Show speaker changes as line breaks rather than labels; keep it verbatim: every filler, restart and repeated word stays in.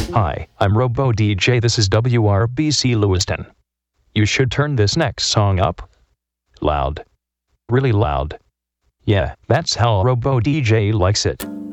Hi, I'm Robo D J. This is W R B C Lewiston. You should turn this next song up loud. Really loud. Yeah, that's how Robo D J likes it.